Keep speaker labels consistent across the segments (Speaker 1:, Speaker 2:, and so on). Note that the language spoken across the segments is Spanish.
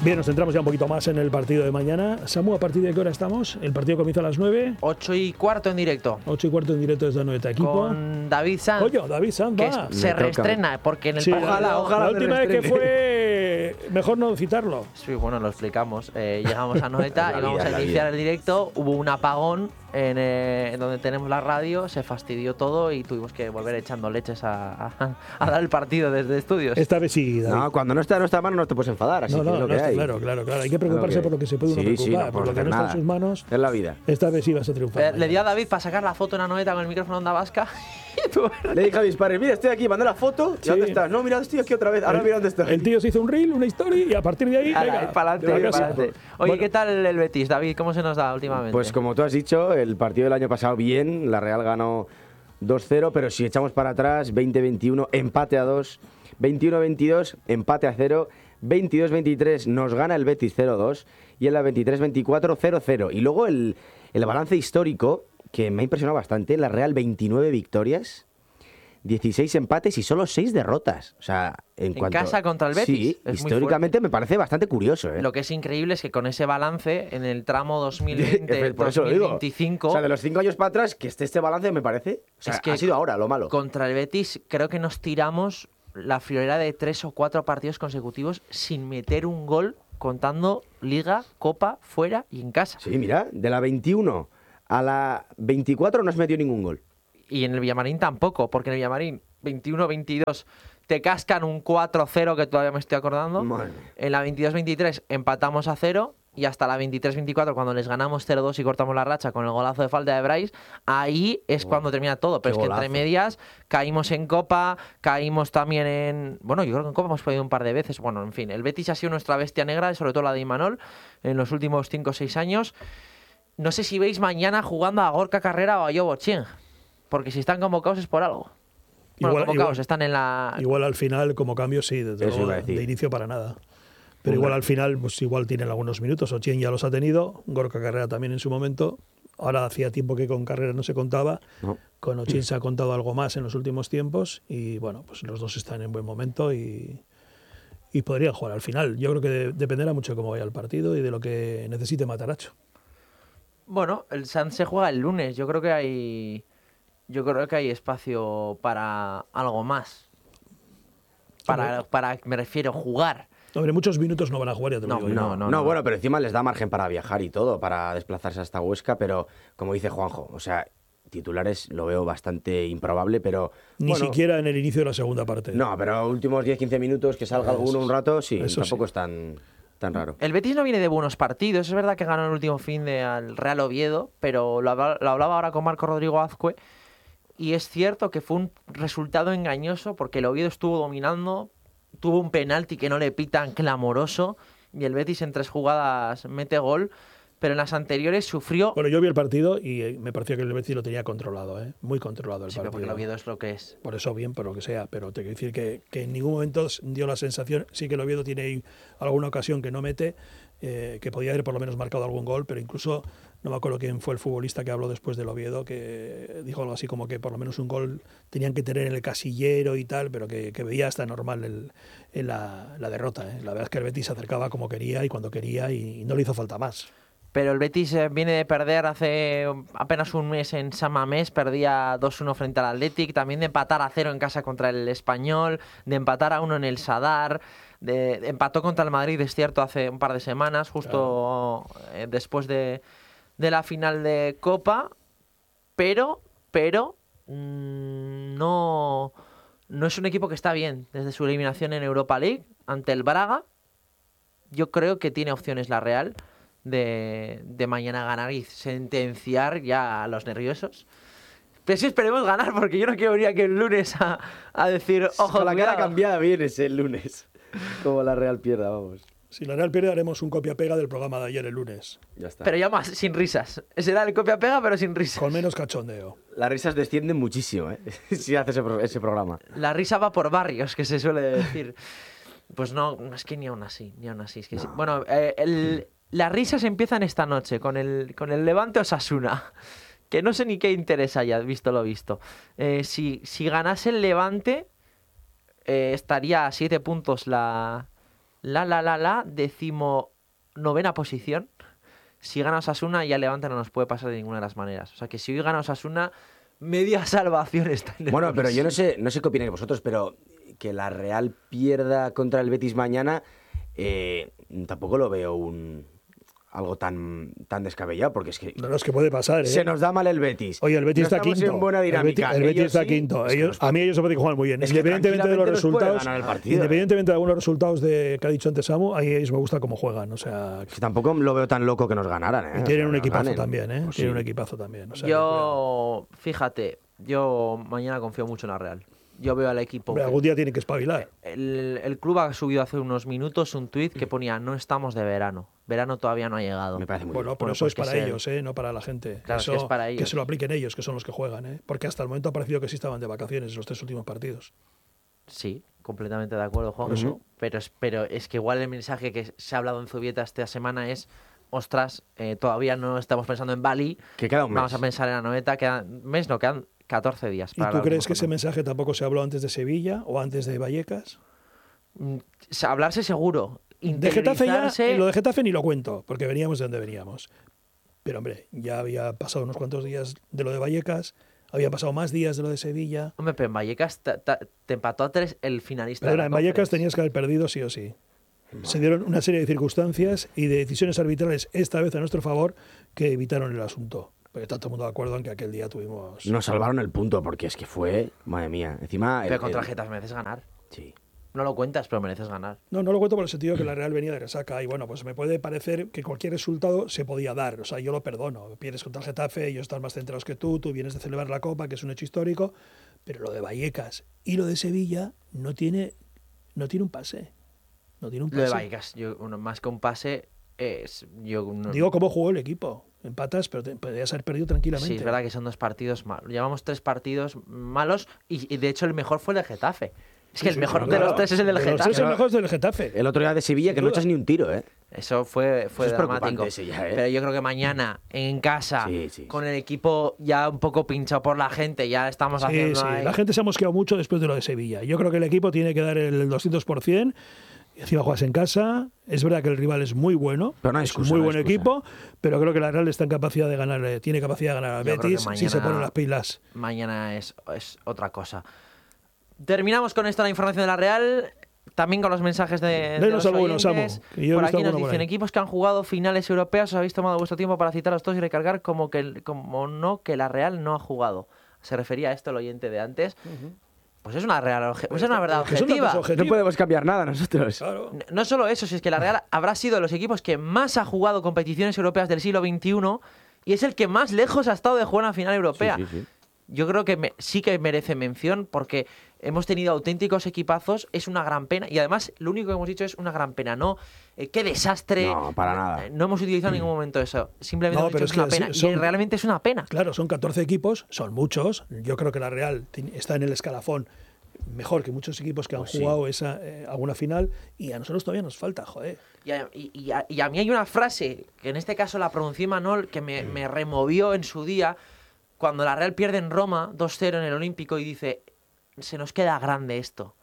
Speaker 1: Bien, nos centramos ya un poquito más en el partido de mañana. Samu, ¿a partir de qué hora estamos? El partido comienza a las 9.
Speaker 2: 8:15 en directo.
Speaker 1: 8:15 en directo desde Anoeta Equipo.
Speaker 2: Con David Sanz.
Speaker 1: Coño, David Sanz
Speaker 2: que
Speaker 1: va.
Speaker 2: se reestrena, porque en el
Speaker 1: Sí,
Speaker 2: partido…
Speaker 1: la última vez que fue, mejor no citarlo.
Speaker 2: Sí, bueno, lo explicamos. Llegamos a Anoeta y vamos a iniciar el directo. Hubo un apagón en donde tenemos la radio, se fastidió todo y tuvimos que volver echando leches a dar el partido desde estudios.
Speaker 1: Esta vez sí, David.
Speaker 3: No, cuando no está en nuestra mano no te puedes enfadar, así que es lo que hay.
Speaker 1: Claro. Hay que preocuparse por lo que se puede uno preocupar, por lo que no está en sus manos.
Speaker 3: Es la vida.
Speaker 1: Esta vez sí vas a triunfar.
Speaker 2: Le di a David para sacar la foto en Anoeta con el micrófono Onda Vasca.
Speaker 3: Le dije a mis padres, mira, estoy aquí, mandé la foto. ¿Y dónde estás? No, mira, estoy aquí otra vez. Ahora mira dónde estoy.
Speaker 1: El tío se hizo un reel, una historia y a partir de ahí, venga,
Speaker 2: para adelante. Oye,
Speaker 1: Bueno,
Speaker 2: ¿qué tal el Betis, David? ¿Cómo se nos da últimamente?
Speaker 3: Pues como tú has dicho, el partido del año pasado bien, la Real ganó 2-0, pero si echamos para atrás, 20-21, empate a 2, 21-22, empate a 0, 22-23 nos gana el Betis 0-2 y en la 23-24 0-0. Y luego el balance histórico, que me ha impresionado bastante, la Real 29 victorias, 16 empates y solo 6 derrotas. O sea, en
Speaker 2: casa contra el Betis.
Speaker 3: Sí,
Speaker 2: es
Speaker 3: históricamente me parece bastante curioso, ¿eh?
Speaker 2: Lo que es increíble es que con ese balance, en el tramo 2020-2025…
Speaker 3: O sea, de los 5 años para atrás, que esté este balance me parece… O sea,
Speaker 2: es que
Speaker 3: ha sido ahora lo malo.
Speaker 2: Contra el Betis creo que nos tiramos la friolera de 3 o 4 partidos consecutivos sin meter un gol, contando Liga, Copa, fuera y en casa.
Speaker 3: Sí, mira, de la 21 a la 24 no has metido ningún gol.
Speaker 2: Y en el Villamarín tampoco, porque en el Villamarín 21-22 te cascan un 4-0 que todavía me estoy acordando.
Speaker 3: Madre.
Speaker 2: En la 22-23 empatamos a 0 y hasta la 23-24 cuando les ganamos 0-2 y cortamos la racha con el golazo de falta de Brais, ahí es cuando termina todo. Pero es que entre medias caímos en Copa, caímos también en… Bueno, yo creo que en Copa hemos podido un par de veces. Bueno, en fin, el Betis ha sido nuestra bestia negra, sobre todo la de Imanol, en los últimos 5 o 6 años. No sé si veis mañana jugando a Gorka Carrera o a Yobo Ching. Porque si están convocados es por algo. Bueno, convocados, están en la…
Speaker 1: Igual al final, como cambio, sí, desde luego, de inicio para nada. Pero igual al final, pues igual tienen algunos minutos. Ochien ya los ha tenido, Gorka Carrera también en su momento. Ahora hacía tiempo que con Carrera no se contaba. No. Con Ochien se ha contado algo más en los últimos tiempos. Y bueno, pues los dos están en buen momento y podrían jugar al final. Yo creo que dependerá mucho de cómo vaya el partido y de lo que necesite Matarazzo.
Speaker 2: Bueno, el Sanz se juega el lunes. Yo creo que hay espacio para algo más. Para me refiero, jugar.
Speaker 1: Hombre, muchos minutos no van a jugar, ya te lo digo.
Speaker 3: No, bueno, pero encima les da margen para viajar y todo, para desplazarse hasta Huesca, pero como dice Juanjo, o sea, titulares lo veo bastante improbable, pero…
Speaker 1: Ni siquiera en el inicio de la segunda parte.
Speaker 3: No, pero últimos 10-15 minutos, que salga alguno un rato, sí, tampoco es tan raro.
Speaker 2: El Betis no viene de buenos partidos. Es verdad que ganó el último fin al Real Oviedo, pero lo hablaba ahora con Marco Rodrigo Azcue, y es cierto que fue un resultado engañoso porque el Oviedo estuvo dominando, tuvo un penalti que no le pitan clamoroso y el Betis en 3 jugadas mete gol, pero en las anteriores sufrió…
Speaker 1: Bueno, yo vi el partido y me parecía que el Betis lo tenía controlado, muy controlado el partido.
Speaker 2: Porque el Oviedo es lo que es.
Speaker 1: Por eso bien, por lo que sea, pero te quiero decir que en ningún momento dio la sensación, sí que el Oviedo tiene ahí alguna ocasión que no mete, que podía haber por lo menos marcado algún gol, pero incluso, no me acuerdo quién fue el futbolista que habló después del Oviedo, que dijo algo así como que por lo menos un gol tenían que tener en el casillero y tal, pero que veía hasta normal la derrota. La verdad es que el Betis se acercaba como quería y cuando quería y no le hizo falta más.
Speaker 2: Pero el Betis viene de perder hace apenas un mes en San Mamés, perdía 2-1 frente al Athletic, también de empatar a 0 en casa contra el Español, de empatar a 1 en el Sadar, empató contra el Madrid, es cierto, hace un par de semanas, justo después de la final de Copa, pero no es un equipo que está bien desde su eliminación en Europa League ante el Braga. Yo creo que tiene opciones la Real de mañana ganar y sentenciar ya a los nerviosos. Pero sí esperemos ganar, porque yo no quiero venir aquí el lunes a decir, ojo,
Speaker 3: con la cara cambiada vienes el lunes. Como la Real pierda, vamos.
Speaker 1: Si la Real pierde, haremos un copia-pega del programa de ayer el lunes.
Speaker 3: Ya está.
Speaker 2: Pero ya más, sin risas. Será el copia-pega, pero sin risas.
Speaker 1: Con menos cachondeo.
Speaker 3: Las risas descienden muchísimo, si haces ese programa.
Speaker 2: La risa va por barrios, que se suele decir. Pues no, es que ni aún así. Es que no. Bueno, las risas empiezan esta noche con el Levante Osasuna. Que no sé ni qué interés haya, visto lo visto. Si ganase el Levante, estaría a 7 puntos la La 19ª posición. Si gana Osasuna, ya Levante no nos puede pasar de ninguna de las maneras. O sea que si hoy gana Osasuna, media salvación está en el
Speaker 3: Bueno, pero yo
Speaker 2: bolsillo.
Speaker 3: no sé qué opináis vosotros, pero que la Real pierda contra el Betis mañana, tampoco lo veo algo tan descabellado, porque es que
Speaker 1: No, es que puede pasar, ¿eh?
Speaker 3: se nos da mal el Betis.
Speaker 1: Oye, el Betis
Speaker 3: No
Speaker 1: está
Speaker 3: estamos
Speaker 1: quinto.
Speaker 3: en buena dinámica.
Speaker 1: El Betis
Speaker 3: Ellos
Speaker 1: está
Speaker 3: sí.
Speaker 1: quinto.
Speaker 3: Es que nos-
Speaker 1: A mí ellos se pueden jugar muy bien.
Speaker 3: Es que
Speaker 1: Independientemente de los
Speaker 3: tranquilamente nos puede
Speaker 1: resultados,
Speaker 3: ganar el partido,
Speaker 1: independientemente de algunos resultados que ha dicho antes Samu, a ellos me gusta cómo juegan. O sea,
Speaker 3: Es que tampoco lo veo tan loco que nos ganaran, ¿eh?
Speaker 1: y tienen
Speaker 3: O sea,
Speaker 1: un
Speaker 3: que nos
Speaker 1: equipazo
Speaker 3: ganen.
Speaker 1: también, ¿eh?
Speaker 3: Pues
Speaker 1: Tienen
Speaker 3: sí.
Speaker 1: un equipazo también. O sea, que cuidado.
Speaker 2: Fíjate, yo mañana confío mucho en la Real. Yo veo al equipo.
Speaker 1: Hombre, algún día tiene que espabilar.
Speaker 2: El club ha subido hace unos minutos un tuit que ponía: no estamos de verano. Verano todavía no ha llegado.
Speaker 3: Me parece muy
Speaker 1: Bueno,
Speaker 3: bien.
Speaker 1: pero
Speaker 2: Bueno,
Speaker 1: eso
Speaker 2: pues
Speaker 1: es
Speaker 2: que
Speaker 1: para
Speaker 2: se-
Speaker 1: ellos, ¿eh? No para la gente.
Speaker 2: Claro, es
Speaker 1: Eso,
Speaker 2: que es para ellos.
Speaker 1: que se lo apliquen ellos, que son los que juegan, ¿eh? Porque hasta el momento ha parecido que sí estaban de vacaciones en los 3 últimos partidos.
Speaker 2: Sí, completamente de acuerdo, Juan.
Speaker 1: Por eso.
Speaker 2: Pero es que igual el mensaje que se ha hablado en Zubieta esta semana es: ostras, todavía no estamos pensando en Bali.
Speaker 3: Que queda un mes.
Speaker 2: Vamos a pensar en la noveta. Quedan 14 días.
Speaker 1: ¿Y
Speaker 2: para
Speaker 1: tú
Speaker 2: la
Speaker 1: crees
Speaker 2: última
Speaker 1: que ese
Speaker 2: jornada.
Speaker 1: mensaje tampoco se habló antes de Sevilla o antes de Vallecas?
Speaker 2: Hablarse seguro.
Speaker 1: De Getafe ya,
Speaker 2: interiorizarse-
Speaker 1: lo de Getafe ni lo cuento, porque veníamos de donde veníamos. Pero hombre, ya había pasado unos cuantos días de lo de Vallecas, había pasado más días de lo de Sevilla.
Speaker 2: Hombre, pero en Vallecas te empató a 3 el finalista.
Speaker 1: Pero
Speaker 2: de la
Speaker 1: en Vallecas
Speaker 2: Conference.
Speaker 1: tenías que haber perdido sí o sí. Se dieron una serie de circunstancias y de decisiones arbitrales, esta vez a nuestro favor, que evitaron el asunto. Porque está todo el mundo de acuerdo en que aquel día tuvimos...
Speaker 3: Nos salvaron el punto, porque es que fue, madre mía. Encima.
Speaker 2: Pero contra Getafe mereces ganar.
Speaker 3: Sí.
Speaker 2: No lo cuentas, pero mereces ganar.
Speaker 1: No lo cuento por el sentido que la Real venía de resaca y bueno, pues me puede parecer que cualquier resultado se podía dar. O sea, yo lo perdono. Pierdes contra el Getafe, ellos están más centrados que tú vienes de celebrar la Copa, que es un hecho histórico, pero lo de Vallecas y lo de Sevilla no tiene un pase. No tiene un
Speaker 2: Lo de
Speaker 1: pase.
Speaker 2: Vallecas, más que un pase, es.
Speaker 1: Digo cómo jugó el equipo. Empatas, pero podrías haber perdido tranquilamente.
Speaker 2: Sí, es verdad que son 2 partidos malos. Llevamos 3 partidos malos y de hecho el mejor fue el de Getafe. Es que el mejor de los 3 es el del
Speaker 1: De los tres,
Speaker 2: Getafe.
Speaker 1: el mejor es del Getafe.
Speaker 3: El otro día de Sevilla,
Speaker 1: Sin
Speaker 3: que no
Speaker 1: duda.
Speaker 3: echas ni un tiro, ¿eh?
Speaker 2: Eso fue
Speaker 3: Eso es
Speaker 2: dramático.
Speaker 3: preocupante ese ya, ¿eh?
Speaker 2: Pero yo creo que mañana, en casa,
Speaker 3: Sí.
Speaker 2: con el equipo ya un poco pinchado por la gente, ya estamos
Speaker 1: Sí,
Speaker 2: haciendo
Speaker 1: sí.
Speaker 2: ahí-
Speaker 1: La gente se ha mosqueado mucho después de lo de Sevilla. Yo creo que el equipo tiene que dar el 200%. Y encima juegas en casa. Es verdad que el rival es muy bueno.
Speaker 3: Pero no hay
Speaker 1: es
Speaker 3: excusa,
Speaker 1: un muy
Speaker 3: no hay
Speaker 1: buen
Speaker 3: excusa.
Speaker 1: equipo. Pero creo que la Real está en capacidad de ganar, tiene capacidad de ganar al
Speaker 2: Yo creo que
Speaker 1: Betis si se
Speaker 2: mañana-
Speaker 1: ponen las pilas.
Speaker 2: Mañana es otra cosa. Terminamos con esto la información de la Real. También con los mensajes de
Speaker 1: Léenos
Speaker 2: los
Speaker 1: algunos,
Speaker 2: oyentes.
Speaker 1: Samu, que yo he
Speaker 2: Por
Speaker 1: visto
Speaker 2: aquí nos
Speaker 1: alguno por
Speaker 2: dicen:
Speaker 1: ahí.
Speaker 2: equipos que han jugado finales europeas, os habéis tomado vuestro tiempo para citarlos todos y recargar como no que la Real no ha jugado. Se refería a esto el oyente de antes. Pues es una verdad
Speaker 1: Que son datos
Speaker 2: objetiva.
Speaker 1: objetivos.
Speaker 3: No podemos cambiar nada nosotros.
Speaker 1: Claro.
Speaker 2: No solo eso, si es que la Real habrá sido de los equipos que más ha jugado competiciones europeas del siglo XXI y es el que más lejos ha estado de jugar una final europea.
Speaker 3: Sí.
Speaker 2: Yo creo que sí que merece mención porque hemos tenido auténticos equipazos, es una gran pena y además lo único que hemos dicho es una gran pena, no qué desastre.
Speaker 3: No, para nada.
Speaker 2: No hemos utilizado en ningún momento eso, simplemente
Speaker 1: No,
Speaker 2: hemos
Speaker 1: pero
Speaker 2: dicho que
Speaker 1: es
Speaker 2: es una
Speaker 1: que
Speaker 2: pena
Speaker 1: son-
Speaker 2: y realmente es una pena.
Speaker 1: Claro, son 14 equipos, son muchos. Yo creo que la Real está en el escalafón mejor que muchos equipos que han
Speaker 3: Pues sí.
Speaker 1: jugado alguna final y a nosotros todavía nos falta, joder.
Speaker 2: Y a mí hay una frase, que en este caso la pronuncié Manol, que me removió en su día, cuando la Real pierde en Roma 2-0 en el Olímpico y dice: se nos queda grande esto.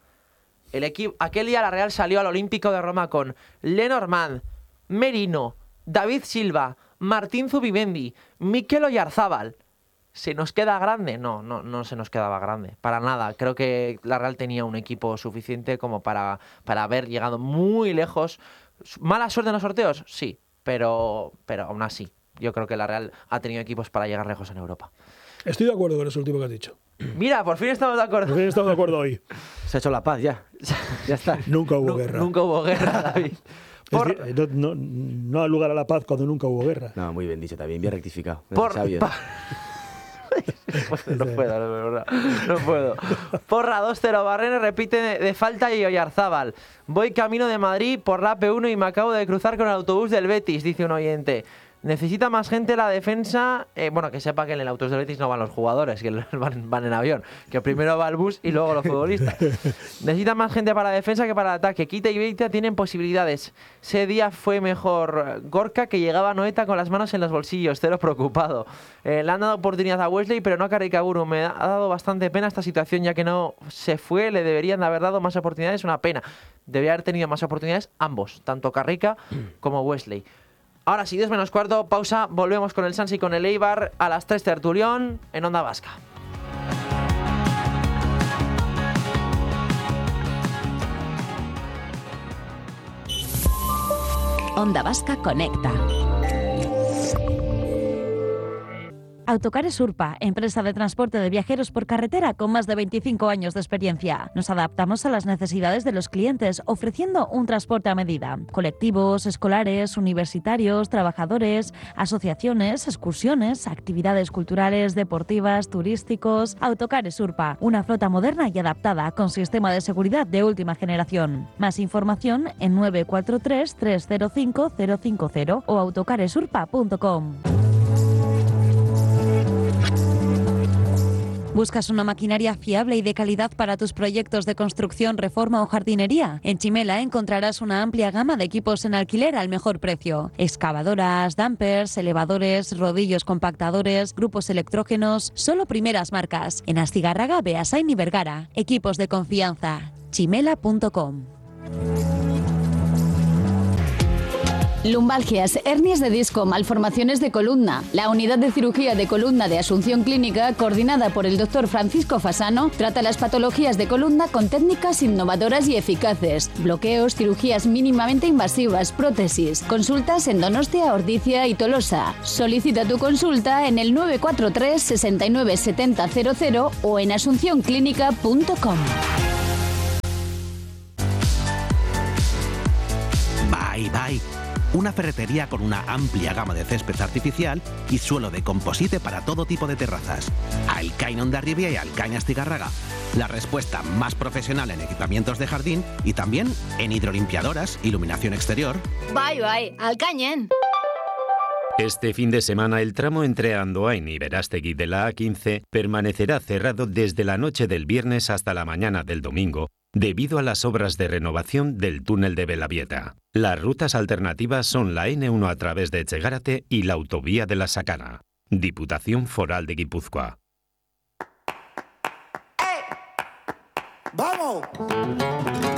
Speaker 2: Aquel día la Real salió al Olímpico de Roma con Lenormand, Merino, David Silva, Martín Zubimendi, Mikel Oyarzábal. ¿Se nos queda grande? No se nos quedaba grande. Para nada. Creo que la Real tenía un equipo suficiente como para haber llegado muy lejos. ¿Mala suerte en los sorteos? Sí, pero aún así. Yo creo que la Real ha tenido equipos para llegar lejos en Europa.
Speaker 1: Estoy de acuerdo con eso último que has dicho.
Speaker 2: Mira, por fin estamos de acuerdo.
Speaker 1: Por fin estamos de acuerdo hoy.
Speaker 3: Se ha hecho la paz ya. Ya está.
Speaker 1: Nunca hubo guerra.
Speaker 2: Nunca hubo guerra, David.
Speaker 1: Es decir, no da lugar a la paz cuando nunca hubo guerra.
Speaker 3: No, muy bien dicho también, bien rectificado.
Speaker 2: Por-
Speaker 3: Sabio.
Speaker 2: No puedo, de verdad. No puedo. Porra 2-0. Barrene repite de falta y Oyarzábal. Voy camino de Madrid por la P1 y me acabo de cruzar con el autobús del Betis, dice un oyente. Necesita más gente la defensa. Bueno, que sepa que en el autobús del Betis no van los jugadores, que van en avión. Que primero va el bus y luego los futbolistas. Necesita más gente para la defensa que para el ataque. Quita y Beita tienen posibilidades. Ese día fue mejor Gorka, que llegaba a Noeta con las manos en los bolsillos. Cero preocupado. Le han dado oportunidad a Wesley, pero no a Caricaburu. Me ha dado bastante pena esta situación, ya que no se fue. Le deberían de haber dado más oportunidades. Una pena. debería haber tenido más oportunidades ambos, tanto Carrica como Wesley. Ahora sí, 10 menos cuarto, pausa, volvemos con el Sanse y con el Eibar a las 3 Tertulión en Onda Vasca.
Speaker 4: Onda Vasca Conecta. Autocares Urpa, empresa de transporte de viajeros por carretera con más de 25 años de experiencia. Nos adaptamos a las necesidades de los clientes, ofreciendo un transporte a medida. Colectivos, escolares, universitarios, trabajadores, asociaciones, excursiones, actividades culturales, deportivas, turísticos. Autocares Urpa, una flota moderna y adaptada con sistema de seguridad de última generación. Más información en 943 305 050 o autocaresurpa.com. ¿Buscas una maquinaria fiable y de calidad para tus proyectos de construcción, reforma o jardinería? En Chimela encontrarás una amplia gama de equipos en alquiler al mejor precio. Excavadoras, dumpers, elevadores, rodillos compactadores, grupos electrógenos, solo primeras marcas. En Astigarraga, Beasain y Vergara. Equipos de confianza. chimela.com.
Speaker 5: Lumbalgias, hernias de disco, malformaciones de columna. La unidad de cirugía de columna de Asunción Clínica, coordinada por el Dr. Francisco Fasano, trata las patologías de columna con técnicas innovadoras y eficaces. Bloqueos, cirugías mínimamente invasivas, prótesis. Consultas en Donostia, Ordizia y Tolosa. Solicita tu consulta en el 943 69 70 00 o en asuncionclínica.com.
Speaker 6: Bye. Una ferretería con una amplia gama de césped artificial y suelo de composite para todo tipo de terrazas. Alcain Hondarribia y Alcain Astigarraga. La respuesta más profesional en equipamientos de jardín y también en hidrolimpiadoras, iluminación exterior.
Speaker 7: Bye, Alcañen.
Speaker 8: Este fin de semana el tramo entre Andoain y Berastegui de la A15 permanecerá cerrado desde la noche del viernes hasta la mañana del domingo, debido a las obras de renovación del túnel de Belavieta. Las rutas alternativas son la N1 a través de Etxegárate y la autovía de la Sakana. Diputación Foral de Guipúzcoa.
Speaker 9: ¡Vamos!